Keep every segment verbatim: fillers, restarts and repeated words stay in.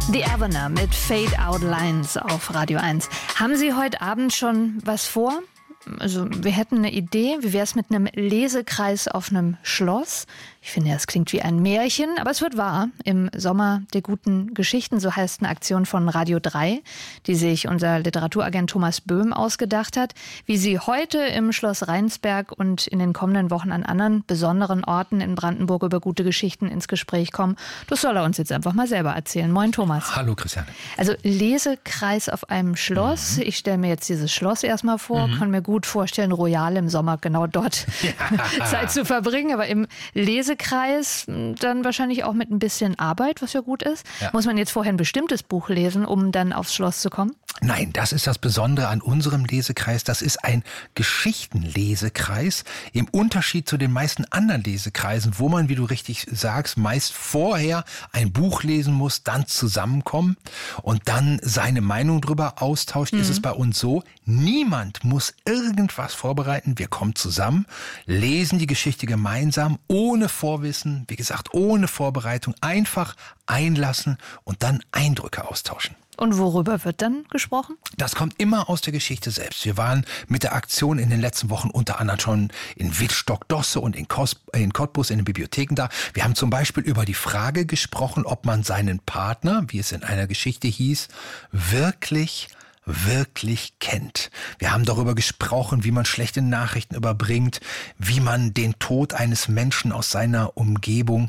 The Avenue mit Fade Out Lines auf Radio eins. Haben Sie heute Abend schon was vor? Also wir hätten eine Idee. Wie wäre es mit einem Lesekreis auf einem Schloss? Ich finde, das klingt wie ein Märchen, aber es wird wahr. Im Sommer der guten Geschichten, so heißt eine Aktion von Radio drei, die sich unser Literaturagent Thomas Böhm ausgedacht hat. Wie Sie heute im Schloss Rheinsberg und in den kommenden Wochen an anderen besonderen Orten in Brandenburg über gute Geschichten ins Gespräch kommen, das soll er uns jetzt einfach mal selber erzählen. Moin Thomas. Hallo Christiane. Also Lesekreis auf einem Schloss. Mhm. Ich stelle mir jetzt dieses Schloss erstmal vor, mhm. kann mir gut vorstellen, Royal im Sommer genau dort ja. Zeit zu verbringen, aber im Lesekreis dann wahrscheinlich auch mit ein bisschen Arbeit, was ja gut ist. Ja. Muss man jetzt vorher ein bestimmtes Buch lesen, um dann aufs Schloss zu kommen? Nein, das ist das Besondere an unserem Lesekreis. Das ist ein Geschichtenlesekreis im Unterschied zu den meisten anderen Lesekreisen, wo man, wie du richtig sagst, meist vorher ein Buch lesen muss, dann zusammenkommen und dann seine Meinung drüber austauscht. Mhm. Ist es bei uns so, niemand muss irgendwas vorbereiten. Wir kommen zusammen, lesen die Geschichte gemeinsam, ohne Vorwissen, wie gesagt, ohne Vorbereitung, einfach einlassen und dann Eindrücke austauschen. Und worüber wird dann gesprochen? Das kommt immer aus der Geschichte selbst. Wir waren mit der Aktion in den letzten Wochen unter anderem schon in Wittstock-Dosse und in, Kos- in Cottbus in den Bibliotheken da. Wir haben zum Beispiel über die Frage gesprochen, ob man seinen Partner, wie es in einer Geschichte hieß, wirklich wirklich kennt. Wir haben darüber gesprochen, wie man schlechte Nachrichten überbringt, wie man den Tod eines Menschen aus seiner Umgebung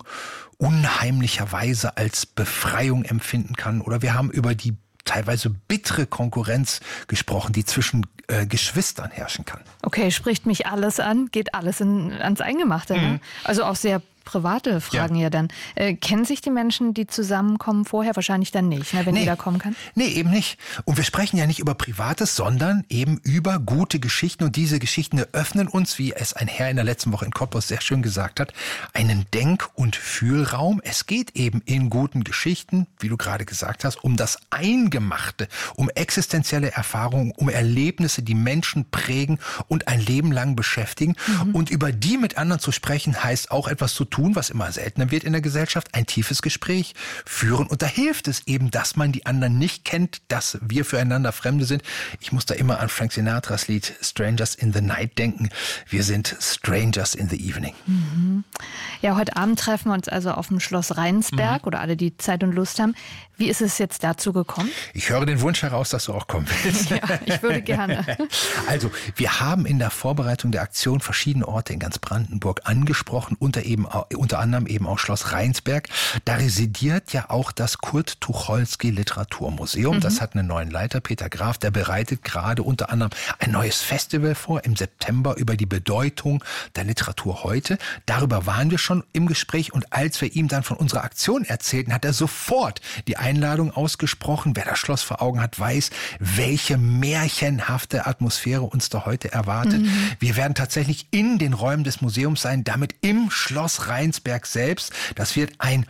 unheimlicherweise als Befreiung empfinden kann. Oder wir haben über die teilweise bittere Konkurrenz gesprochen, die zwischen äh, Geschwistern herrschen kann. Okay, spricht mich alles an, geht alles in, ans Eingemachte. Mhm. Ne? Also auch sehr private Fragen ja, ja dann. Äh, kennen sich die Menschen, die zusammenkommen, vorher? Wahrscheinlich dann nicht, ne, wenn nee. jeder kommen kann? Nee, eben nicht. Und wir sprechen ja nicht über Privates, sondern eben über gute Geschichten. Und diese Geschichten eröffnen uns, wie es ein Herr in der letzten Woche in Cottbus sehr schön gesagt hat, einen Denk- und Fühlraum. Es geht eben in guten Geschichten, wie du gerade gesagt hast, um das Eingemachte, um existenzielle Erfahrungen, um Erlebnisse, die Menschen prägen und ein Leben lang beschäftigen. Mhm. Und über die mit anderen zu sprechen, heißt auch etwas zu tun, was immer seltener wird in der Gesellschaft, ein tiefes Gespräch führen. Und da hilft es eben, dass man die anderen nicht kennt, dass wir füreinander Fremde sind. Ich muss da immer an Frank Sinatras Lied Strangers in the Night denken. Wir sind Strangers in the Evening. Mhm. Ja, heute Abend treffen wir uns also auf dem Schloss Rheinsberg mhm. oder alle, die Zeit und Lust haben. Wie ist es jetzt dazu gekommen? Ich höre den Wunsch heraus, dass du auch kommen willst. Ja, ich würde gerne. Also, wir haben in der Vorbereitung der Aktion verschiedene Orte in ganz Brandenburg angesprochen, unter, eben, unter anderem eben auch Schloss Rheinsberg. Da residiert ja auch das Kurt-Tucholsky Literaturmuseum. Mhm. Das hat einen neuen Leiter, Peter Graf, der bereitet gerade unter anderem ein neues Festival vor im September über die Bedeutung der Literatur heute. Darüber waren wir schon im Gespräch und als wir ihm dann von unserer Aktion erzählten, hat er sofort die Einladung ausgesprochen. Wer das Schloss vor Augen hat, weiß, welche märchenhafte Atmosphäre uns da heute erwartet. Mhm. Wir werden tatsächlich in den Räumen des Museums sein, damit im Schloss Rheinsberg selbst. Das wird ein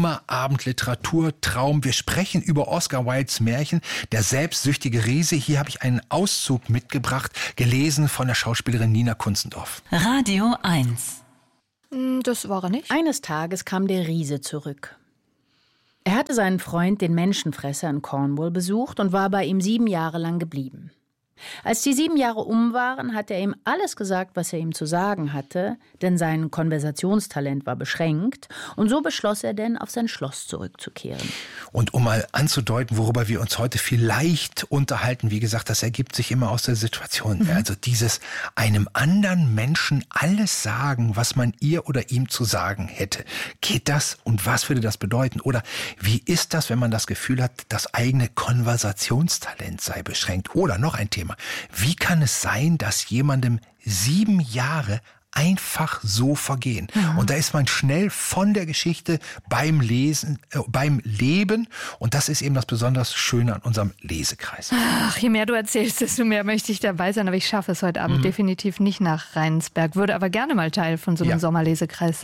Sommerabend-Literaturtraum. Wir sprechen über Oscar Wildes Märchen, Der selbstsüchtige Riese. Hier habe ich einen Auszug mitgebracht, gelesen von der Schauspielerin Nina Kunzendorf. Radio eins. Das war er nicht. Eines Tages kam der Riese zurück. Er hatte seinen Freund, den Menschenfresser, in Cornwall besucht und war bei ihm sieben Jahre lang geblieben. Als die sieben Jahre um waren, hat er ihm alles gesagt, was er ihm zu sagen hatte, denn sein Konversationstalent war beschränkt, und so beschloss er denn, auf sein Schloss zurückzukehren. Und um mal anzudeuten, worüber wir uns heute vielleicht unterhalten, wie gesagt, das ergibt sich immer aus der Situation. Mhm. Also dieses einem anderen Menschen alles sagen, was man ihr oder ihm zu sagen hätte. Geht das und was würde das bedeuten? Oder wie ist das, wenn man das Gefühl hat, das eigene Konversationstalent sei beschränkt? Oder noch ein Thema. Wie kann es sein, dass jemandem sieben Jahre einfach so vergehen? Mhm. Und da ist man schnell von der Geschichte beim Lesen, äh, beim Leben. Und das ist eben das besonders Schöne an unserem Lesekreis. Ach, je mehr du erzählst, desto mehr möchte ich dabei sein. Aber ich schaffe es heute Abend mhm. definitiv nicht nach Rheinsberg. Würde aber gerne mal Teil von so einem ja. Sommerlesekreis sein.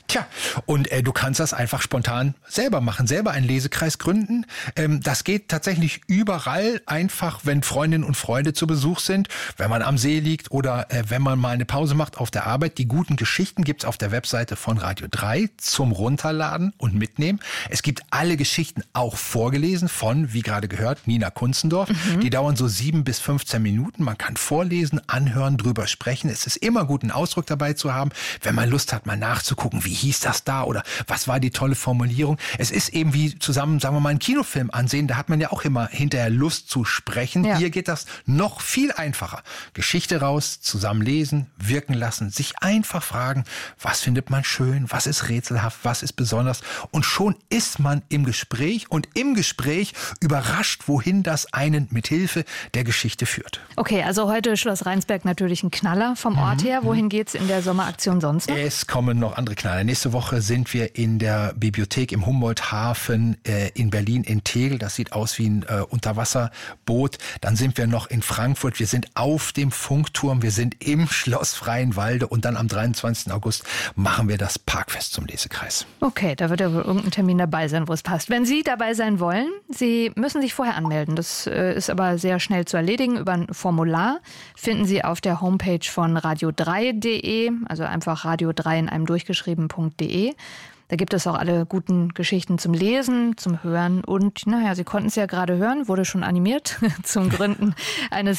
Tja, und äh, du kannst das einfach spontan selber machen, selber einen Lesekreis gründen. Ähm, das geht tatsächlich überall, einfach wenn Freundinnen und Freunde zu Besuch sind, wenn man am See liegt oder äh, wenn man mal eine Pause macht auf der Arbeit. Die guten Geschichten gibt's auf der Webseite von Radio drei zum Runterladen und mitnehmen. Es gibt alle Geschichten auch vorgelesen von, wie gerade gehört, Nina Kunzendorf. Mhm. Die dauern so sieben bis fünfzehn Minuten. Man kann vorlesen, anhören, drüber sprechen. Es ist immer gut, einen Ausdruck dabei zu haben, wenn man Lust hat, mal nachzugucken, wie hieß das da oder was war die tolle Formulierung. Es ist eben wie zusammen, sagen wir mal, einen Kinofilm ansehen. Da hat man ja auch immer hinterher Lust zu sprechen. Ja. Hier geht das noch viel einfacher. Geschichte raus, zusammen lesen, wirken lassen, sich einfach fragen, was findet man schön, was ist rätselhaft, was ist besonders. Und schon ist man im Gespräch und im Gespräch überrascht, wohin das einen mit Hilfe der Geschichte führt. Okay, also heute Schloss Rheinsberg natürlich ein Knaller vom Ort her. Wohin geht's in der Sommeraktion sonst noch? Es kommen noch andere Knaller. Nächste Woche sind wir in der Bibliothek im Humboldt-Hafen äh, in Berlin in Tegel. Das sieht aus wie ein äh, Unterwasserboot. Dann sind wir noch in Frankfurt. Wir sind auf dem Funkturm. Wir sind im Schloss Freienwalde. Und dann am dreiundzwanzigsten August machen wir das Parkfest zum Lesekreis. Okay, da wird ja wohl irgendein Termin dabei sein, wo es passt. Wenn Sie dabei sein wollen, Sie müssen sich vorher anmelden. Das äh, ist aber sehr schnell zu erledigen. Über ein Formular finden Sie auf der Homepage von radio drei punkt de, also einfach radio drei in einem durchgeschrieben punkt de. Da gibt es auch alle guten Geschichten zum Lesen, zum Hören und, naja, Sie konnten es ja gerade hören, wurde schon animiert zum Gründen eines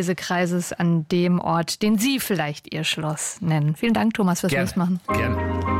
Sommerlesekreises an dem Ort, den Sie vielleicht Ihr Schloss nennen. Vielen Dank, Thomas, fürs Losmachen. Gerne.